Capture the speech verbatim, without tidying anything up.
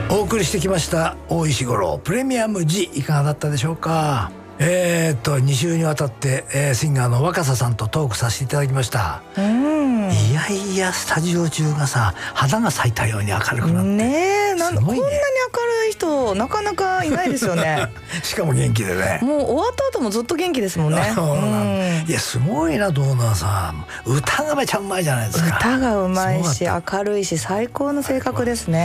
お送りしてきました大石五郎プレミアム G、 いかがだったでしょうか。えー、っとに週にわたって、えー、シンガーの若狭さんとトークさせていただきました。うん、いやいやスタジオ中がさ花が咲いたように明るくなってねえ、なんすごいね、 こんなに明るい人なかなかいないですよねしかも元気でね、 もう終わった後もずっと元気ですもんねうん、いやすごいな。ドーナーさん歌がめちゃうまいじゃないですか。 歌がうまいし明るいし最高の性格ですね。